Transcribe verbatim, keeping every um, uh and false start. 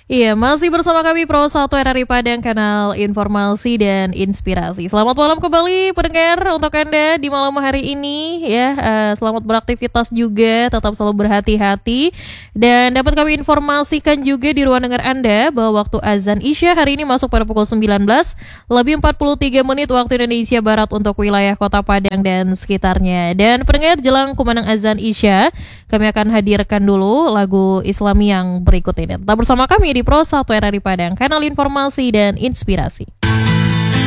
Iya, masih bersama kami Pro satu R R I Padang, kanal informasi dan inspirasi. Selamat malam kembali pendengar untuk Anda di malam hari ini ya. Uh, selamat beraktivitas juga, tetap selalu berhati-hati. Dan dapat kami informasikan juga di ruang dengar Anda bahwa waktu azan Isya hari ini masuk pada pukul sembilan belas lebih empat puluh tiga menit waktu Indonesia Barat untuk wilayah Kota Padang dan sekitarnya. Dan pendengar, jelang kumandang azan Isya, kami akan hadirkan dulu lagu Islami yang berikut ini. Tetap bersama kami di Pro satu R R I Padang, kanal informasi dan inspirasi.